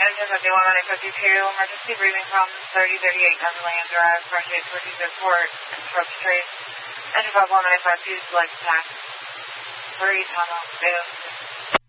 Engine 5152, emergency briefing from 3038 Underland Drive, Project 4204, approach trace. Engine 51952, select tax. 3 tunnel, 2.